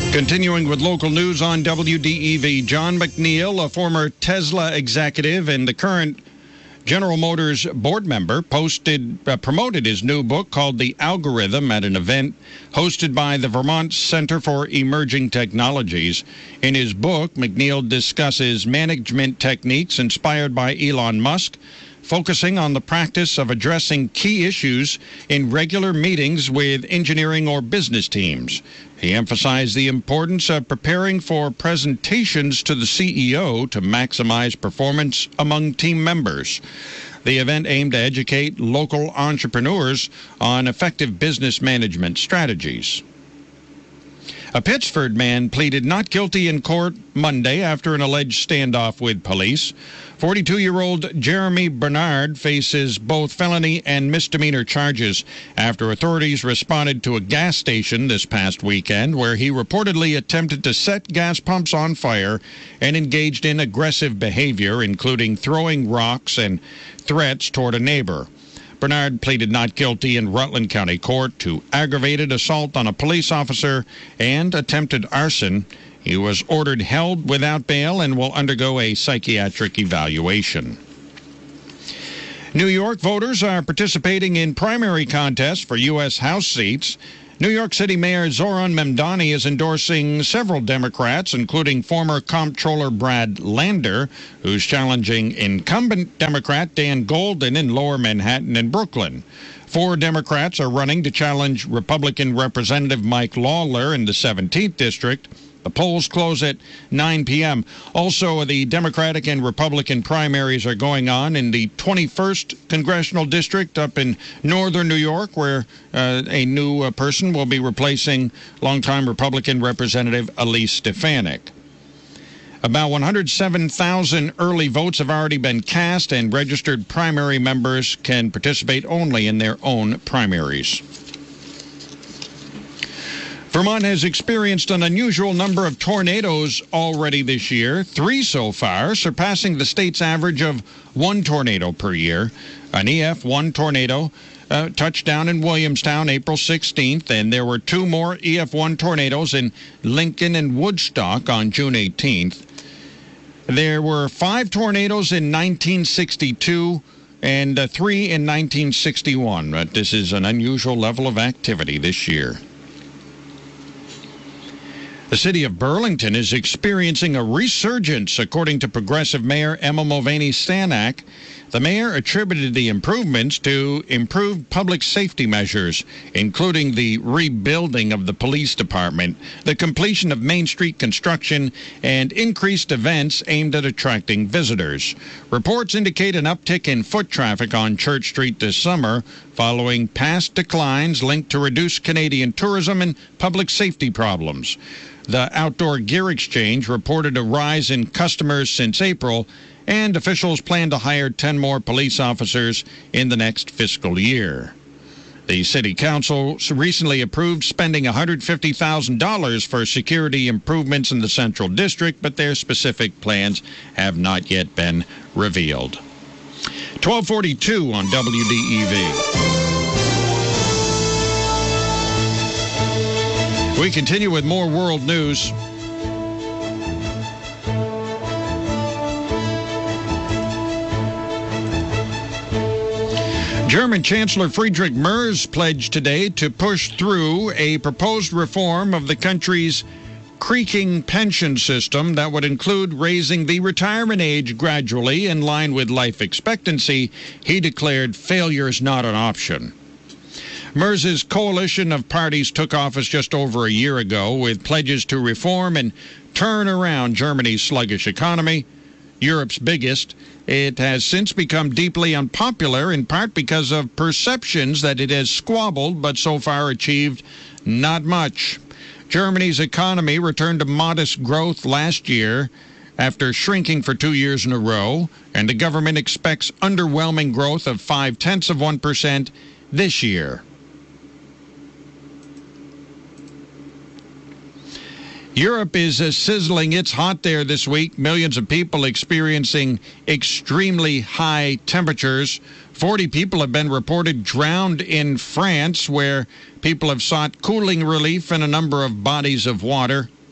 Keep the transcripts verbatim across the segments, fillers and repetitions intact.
Continuing with local news on W D E V, John McNeil, a former Tesla executive and the current General Motors board member, posted uh, promoted his new book called The Algorithm at an event hosted by the Vermont Center for Emerging Technologies. In his book, McNeil discusses management techniques inspired by Elon Musk, focusing on the practice of addressing key issues in regular meetings with engineering or business teams. He emphasized the importance of preparing for presentations to the C E O to maximize performance among team members. The event aimed to educate local entrepreneurs on effective business management strategies. A Pittsford man pleaded not guilty in court Monday after an alleged standoff with police. forty-two-year-old Jeremy Bernard faces both felony and misdemeanor charges after authorities responded to a gas station this past weekend where he reportedly attempted to set gas pumps on fire and engaged in aggressive behavior, including throwing rocks and threats toward a neighbor. Bernard pleaded not guilty in Rutland County Court to aggravated assault on a police officer and attempted arson. He was ordered held without bail and will undergo a psychiatric evaluation. New York voters are participating in primary contests for U S House seats. New York City Mayor Zoran Mamdani is endorsing several Democrats, including former Comptroller Brad Lander, who's challenging incumbent Democrat Dan Golden in Lower Manhattan and Brooklyn. Four Democrats are running to challenge Republican Representative Mike Lawler in the seventeenth District. The polls close at nine p.m. Also, the Democratic and Republican primaries are going on in the twenty-first Congressional District up in northern New York, where uh, a new uh, person will be replacing longtime Republican Representative Elise Stefanik. About one hundred seven thousand early votes have already been cast, and registered primary members can participate only in their own primaries. Vermont has experienced an unusual number of tornadoes already this year, three so far, surpassing the state's average of one tornado per year. An E F one tornado uh, touched down in Williamstown April sixteenth, and there were two more E F one tornadoes in Lincoln and Woodstock on June eighteenth. There were five tornadoes in nineteen sixty-two and uh, three in nineteen sixty-one. But this is an unusual level of activity this year. The city of Burlington is experiencing a resurgence, according to Progressive Mayor Emma Mulvaney-Stanak. The mayor attributed the improvements to improved public safety measures, including the rebuilding of the police department, the completion of Main Street construction, and increased events aimed at attracting visitors. Reports indicate an uptick in foot traffic on Church Street this summer, following past declines linked to reduced Canadian tourism and public safety problems. The Outdoor Gear Exchange reported a rise in customers since April, and officials plan to hire ten more police officers in the next fiscal year. The City Council recently approved spending one hundred fifty thousand dollars for security improvements in the Central District, but their specific plans have not yet been revealed. twelve forty-two on W D E V. We continue with more world news. German Chancellor Friedrich Merz pledged today to push through a proposed reform of the country's creaking pension system that would include raising the retirement age gradually in line with life expectancy. He declared failure is not an option. Merz's coalition of parties took office just over a year ago with pledges to reform and turn around Germany's sluggish economy, Europe's biggest. It has since become deeply unpopular, in part because of perceptions that it has squabbled but so far achieved not much. Germany's economy returned to modest growth last year after shrinking for two years in a row, and the government expects underwhelming growth of five-tenths of one percent this year. Europe is uh, sizzling. It's hot there this week. Millions of people experiencing extremely high temperatures. forty people have been reported drowned in France, where people have sought cooling relief in a number of bodies of water.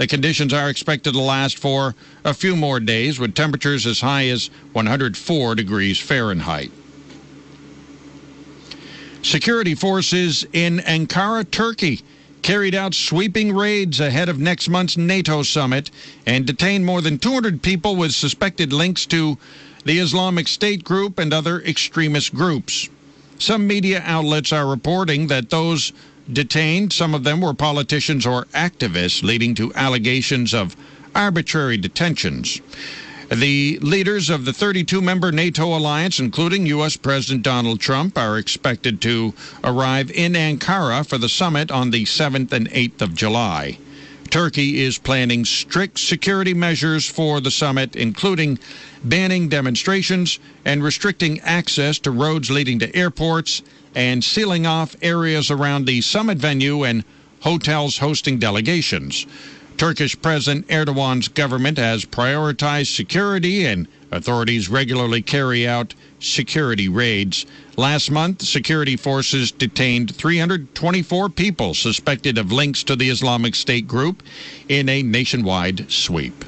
The conditions are expected to last for a few more days, with temperatures as high as one hundred four degrees Fahrenheit. Security forces in Ankara, Turkey, carried out sweeping raids ahead of next month's NATO summit and detained more than two hundred people with suspected links to the Islamic State group and other extremist groups. Some media outlets are reporting that those detained, some of them were politicians or activists, leading to allegations of arbitrary detentions. The leaders of the thirty-two member NATO alliance, including U S President Donald Trump, are expected to arrive in Ankara for the summit on the seventh and eighth of July. Turkey is planning strict security measures for the summit, including banning demonstrations and restricting access to roads leading to airports and sealing off areas around the summit venue and hotels hosting delegations. Turkish President Erdogan's government has prioritized security, and authorities regularly carry out security raids. Last month, security forces detained three hundred twenty-four people suspected of links to the Islamic State group in a nationwide sweep.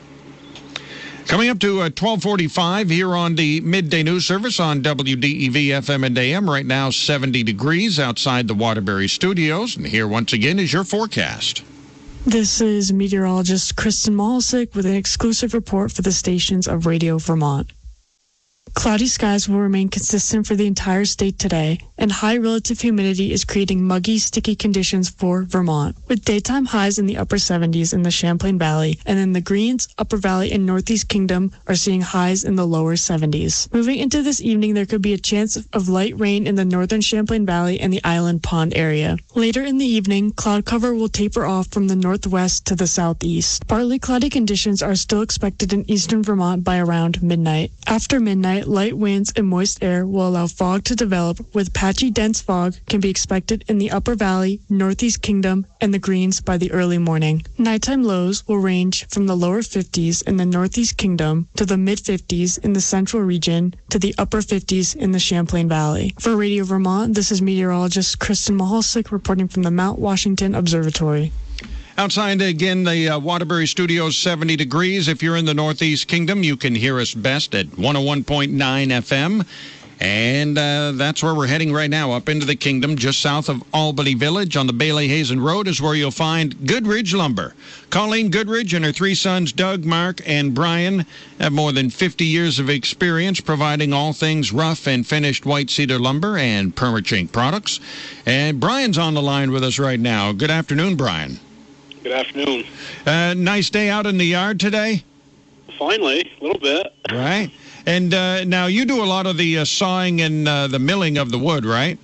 Coming up to uh, twelve forty-five here on the Midday News Service on W D E V F M and A M. Right now, seventy degrees outside the Waterbury Studios. And here once again is your forecast. This is meteorologist Kristen Mahalsick with an exclusive report for the stations of Radio Vermont. Cloudy skies will remain consistent for the entire state today, and high relative humidity is creating muggy, sticky conditions for Vermont, with daytime highs in the upper seventies in the Champlain Valley, and in the Greens, Upper Valley, and Northeast Kingdom are seeing highs in the lower seventies. Moving into this evening, there could be a chance of light rain in the northern Champlain Valley and the Island Pond area. Later in the evening, cloud cover will taper off from the northwest to the southeast. Partly cloudy conditions are still expected in eastern Vermont by around midnight. After midnight, light winds and moist air will allow fog to develop, with patchy dense fog can be expected in the Upper Valley, Northeast Kingdom, and the Greens by the early morning. Nighttime lows will range from the lower fifties in the Northeast Kingdom to the mid-fifties in the central region to the upper fifties in the Champlain Valley. For Radio Vermont, this is meteorologist Kristen Mahalsick reporting from the Mount Washington Observatory. Outside, again, the uh, Waterbury Studios, seventy degrees. If you're in the Northeast Kingdom, you can hear us best at one oh one point nine F M. And uh, that's where we're heading right now, up into the Kingdom. Just south of Albany Village on the Bailey-Hazen Road is where you'll find Goodridge Lumber. Colleen Goodridge and her three sons, Doug, Mark, and Brian, have more than fifty years of experience providing all things rough and finished white cedar lumber and Permachink products. And Brian's on the line with us right now. Good afternoon, Brian. Good afternoon. Uh, nice day out in the yard today? Finally, a little bit. Right. And uh, now you do a lot of the uh, sawing and uh, the milling of the wood, right?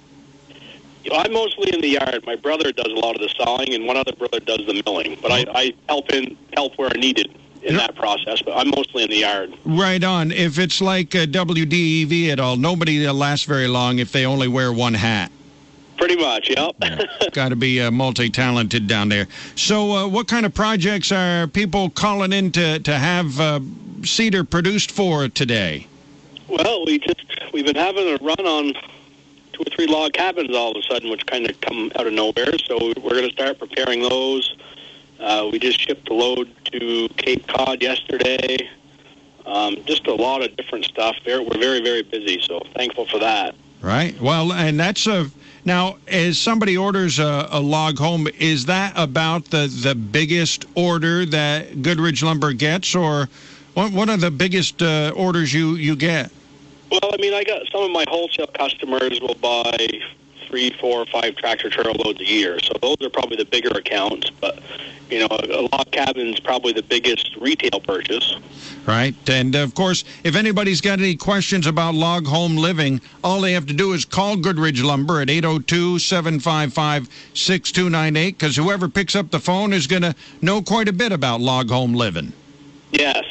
I'm mostly in the yard. My brother does a lot of the sawing, and one other brother does the milling. But I, I help in help where needed in that process, but I'm mostly in the yard. Right on. If it's like uh, W D E V at all, nobody lasts very long if they only wear one hat. Pretty much, yep. Yeah. Got to be uh, multi-talented down there. So uh, what kind of projects are people calling in to, to have uh, cedar produced for today? Well, we just, we've been having a run on two or three log cabins all of a sudden, which kind of come out of nowhere. So we're going to start preparing those. Uh, we just shipped a load to Cape Cod yesterday. Um, just a lot of different stuff. We're very, very busy, so thankful for that. Right. Well, and that's a... Now, as somebody orders a, a log home, is that about the, the biggest order that Goodridge Lumber gets, or what, what are the biggest uh, orders you, you get? Well, I mean, I got some of my wholesale customers will buy three, four, five tractor trailer loads a year, so those are probably the bigger accounts. But, you know, a, a log cabin's probably the biggest retail purchase. Right. And, of course, if anybody's got any questions about log home living, all they have to do is call Goodridge Lumber at eight oh two, seven five five, six two nine eight, because whoever picks up the phone is going to know quite a bit about log home living. Yes.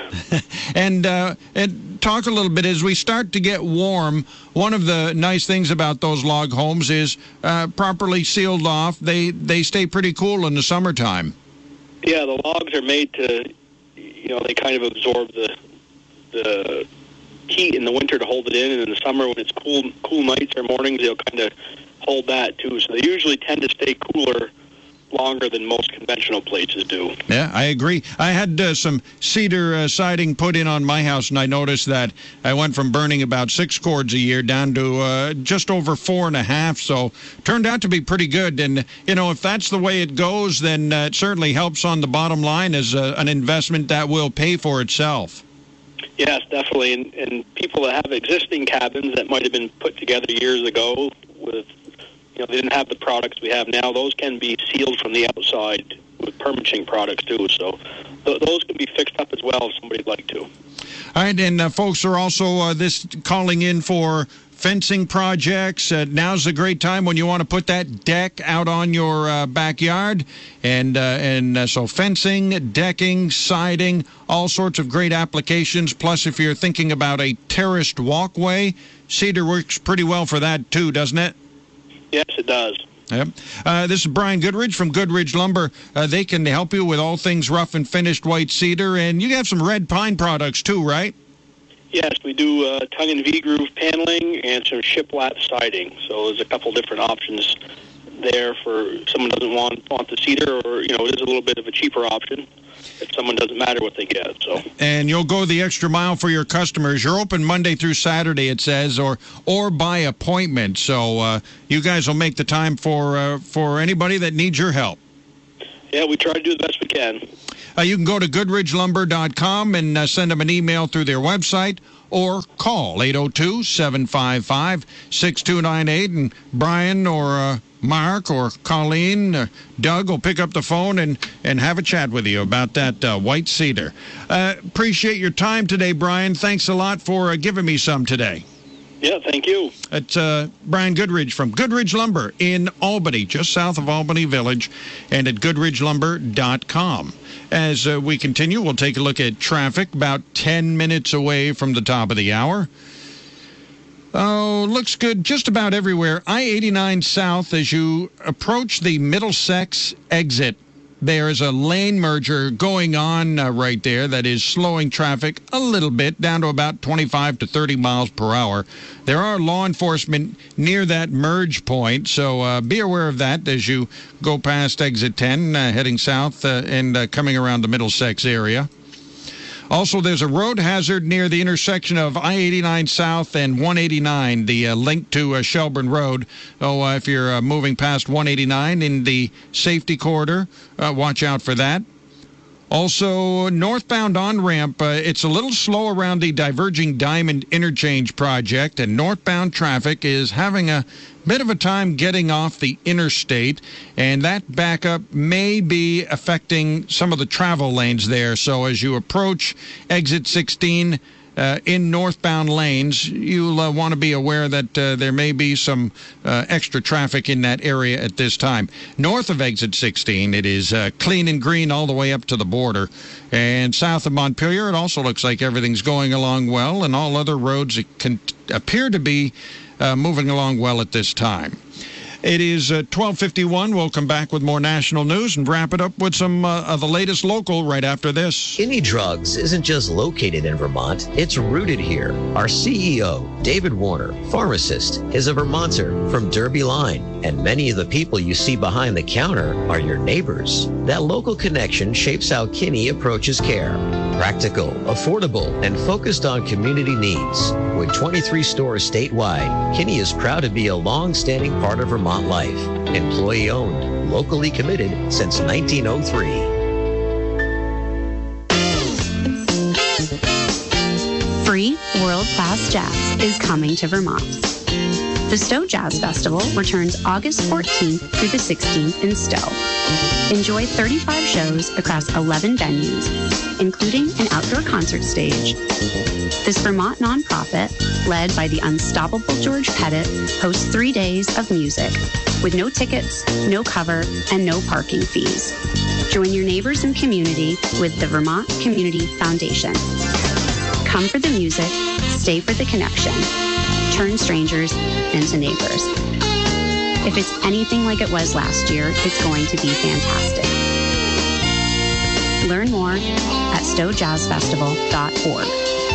and, uh, and talk a little bit, as we start to get warm, one of the nice things about those log homes is uh, properly sealed off. They, they stay pretty cool in the summertime. Yeah, the logs are made to... You know, they kind of absorb the the heat in the winter to hold it in, and in the summer when it's cool cool nights or mornings, they'll kind of hold that too. So they usually tend to stay cooler longer than most conventional places do. Yeah, I agree. I had uh, some cedar uh, siding put in on my house, and I noticed that I went from burning about six cords a year down to uh, just over four and a half, so turned out to be pretty good. And, you know, if that's the way it goes, then uh, it certainly helps on the bottom line as uh, an investment that will pay for itself. Yes, definitely. And, and people that have existing cabins that might have been put together years ago with, you know, they didn't have the products we have now, those can be sealed from the outside with permitting products too. So th- those can be fixed up as well if somebody'd like to. All right, and uh, folks are also uh, this calling in for fencing projects. Uh, now's a great time when you want to put that deck out on your uh, backyard. And, uh, and uh, so fencing, decking, siding, all sorts of great applications. Plus, if you're thinking about a terraced walkway, cedar works pretty well for that too, doesn't it? Yes, it does. Yep. Uh, this is Brian Goodridge from Goodridge Lumber. Uh, they can help you with all things rough and finished white cedar. And you have some red pine products too, right? Yes, we do uh, tongue and V-groove paneling and some shiplap siding. So there's a couple different options there for someone who doesn't want, want the cedar, or, you know, it is a little bit of a cheaper option if someone doesn't matter what they get. So. And you'll go the extra mile for your customers. You're open Monday through Saturday, it says, or or by appointment. So uh, you guys will make the time for uh, for anybody that needs your help. Yeah, we try to do the best we can. Uh, you can go to goodridge lumber dot com and uh, send them an email through their website, or call eight oh two, seven five five, six two nine eight, and Brian or uh, Mark or Colleen or Doug will pick up the phone and, and have a chat with you about that uh, white cedar. Uh, appreciate your time today, Brian. Thanks a lot for uh, giving me some today. Yeah, thank you. It's uh, Brian Goodridge from Goodridge Lumber in Albany, just south of Albany Village, and at goodridge lumber dot com. As uh, we continue, we'll take a look at traffic about ten minutes away from the top of the hour. Oh, looks good just about everywhere. I eighty-nine south, as you approach the Middlesex exit, there is a lane merger going on uh, right there that is slowing traffic a little bit, down to about twenty-five to thirty miles per hour. There are law enforcement near that merge point, so uh, be aware of that as you go past exit ten, uh, heading south uh, and uh, coming around the Middlesex area. Also, there's a road hazard near the intersection of I eighty-nine South and one eighty-nine, the uh, link to uh, Shelburne Road. So uh, if you're uh, moving past one eighty-nine in the safety corridor, uh, watch out for that. Also, northbound on-ramp, uh, it's a little slow around the Diverging Diamond Interchange project, and northbound traffic is having a bit of a time getting off the interstate, and that backup may be affecting some of the travel lanes there. So as you approach exit sixteen uh, in northbound lanes, you'll uh, want to be aware that uh, there may be some uh, extra traffic in that area at this time. North of exit sixteen, it is uh, clean and green all the way up to the border. And south of Montpelier, it also looks like everything's going along well, and all other roads can appear to be Uh, moving along well at this time. It is uh, twelve fifty-one. We'll come back with more national news and wrap it up with some uh, of the latest local right after this. Kinney Drugs isn't just located in Vermont, it's rooted here. Our C E O, David Warner, pharmacist, is a Vermonter from Derby Line, and many of the people you see behind the counter are your neighbors. That local connection shapes how Kinney approaches care. Practical, affordable, and focused on community needs. With twenty-three stores statewide, Kinney is proud to be a long-standing part of Vermont life. Employee-owned, locally committed since nineteen oh three. Free world-class jazz is coming to Vermont. The Stowe Jazz Festival returns August fourteenth through the sixteenth in Stowe. Enjoy thirty-five shows across eleven venues, including an outdoor concert stage. This Vermont nonprofit, led by the unstoppable George Pettit, hosts three days of music with no tickets, no cover, and no parking fees. Join your neighbors and community with the Vermont Community Foundation. Come for the music, stay for the connection. Turn strangers into neighbors. If it's anything like it was last year, it's going to be fantastic. Learn more at stowe jazz festival dot org.